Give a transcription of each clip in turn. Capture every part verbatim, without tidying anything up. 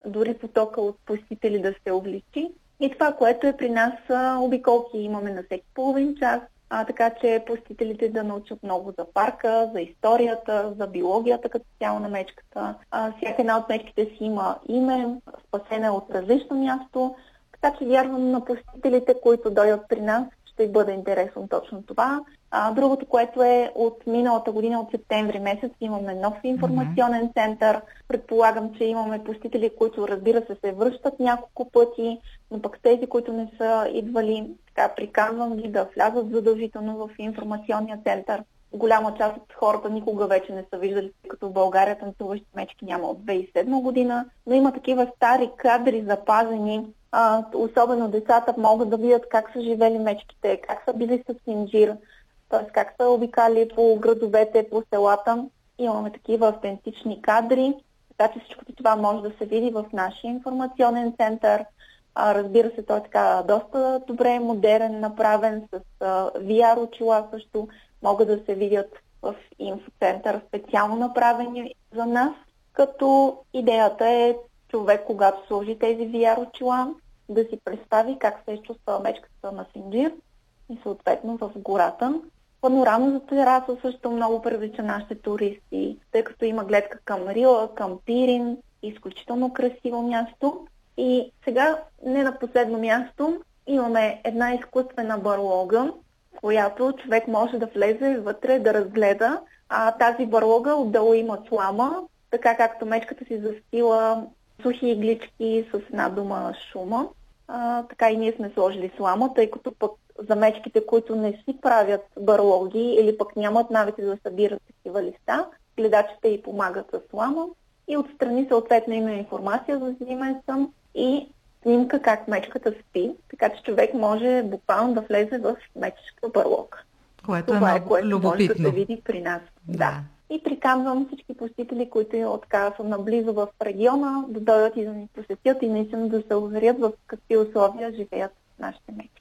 дори потока от посетители да се увеличи. И това, което е при нас, обиколки имаме на всеки половин час, а, така че посетителите да научат много за парка, за историята, за биологията като цяло на мечката. А, всяка една от мечките си има име, спасена е от различно място, така че вярвам на посетителите, които дойдат при нас, ще бъде интересно точно това. А, другото, което е от миналата година, от септември месец, имаме нов информационен mm-hmm. център. Предполагам, че имаме посетители, които, разбира се, се връщат няколко пъти, но пък тези, които не са идвали, така приканвам ги да влязат задължително в информационния център. Голяма част от хората никога вече не са виждали, като в България танцуващи мечки няма от две хиляди и седма година, но има такива стари кадри запазени. А, особено децата могат да видят как са живели мечките, как са били с синджир, т.е. как са обикали по градовете, по селата. Имаме такива автентични кадри, така че всичко това може да се види в нашия информационен център. А, разбира се, той е така доста добре модерен, направен с а, ви ар очила също. Могат да се видят в инфоцентър, специално направени за нас, като идеята е човек, когато сложи тези ви ар очила, да си представи как се е чувствала мечката на Синджир и съответно в гората. Панорама за тераса също много привлича нашите туристи, тъй като има гледка към Рила, към Пирин, изключително красиво място. И сега, не на последно място, имаме една изкуствена барлога, която човек може да влезе вътре, да разгледа. А тази барлога отдолу има слама, така както мечката си застила сухи иглички с една дума шума. А, така и ние сме сложили слама, тъй като пък за мечките, които не си правят барлоги или пък нямат навици да събират такива листа, гледачите й помагат с слама и отстрани съответно има информация за зимен сън и снимка как мечката спи, така че човек може буквално да влезе в мечешка барлога. Което това е, е което любопитно. може да се види при нас. Да. да. И приканвам всички посетители, които така са наблизо в региона, да дойдат и да ни посетят и наистина да се уверят в какви условия живеят нашите мечки.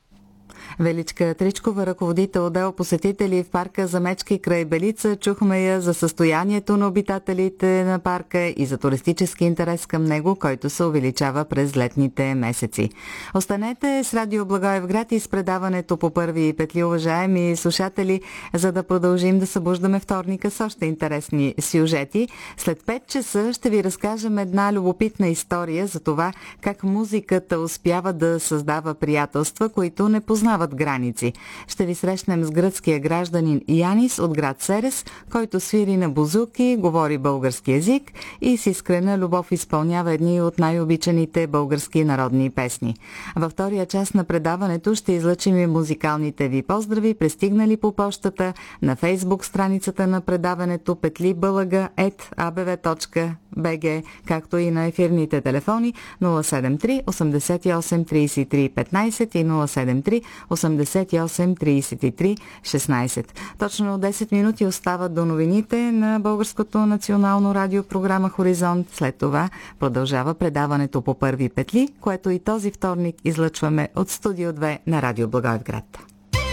Величка Тричкова, ръководител отдел посетители в парка за мечки край Белица. Чухме я за състоянието на обитателите на парка и за туристически интерес към него, който се увеличава през летните месеци. Останете с Радио Благоевград и с предаването по първи петли, уважаеми слушатели, за да продължим да събуждаме вторника с още интересни сюжети. След пет часа ще ви разкажем една любопитна история за това как музиката успява да създава приятелства, които не познават граници. Ще ви срещнем с гръцкия гражданин Янис от град Серес, който свири на бузуки, говори български език и с искрена любов изпълнява едни от най-обичаните български народни песни. Във втория част на предаването ще излъчим и музикалните ви поздрави, пристигнали по пощата на Фейсбук страницата на предаването петли бълъга ет а бе ве точка бе же, както и на ефирните телефони нула седем три осемдесет и осем тридесет и три петнайсет и нула седем три осемдесет и осем тридесет и три шестнайсет. Точно десет минути остават до новините на Българското национално радио, програма Хоризонт. След това продължава предаването по първи петли, което и този вторник излъчваме от студио две на Радио Благоевград.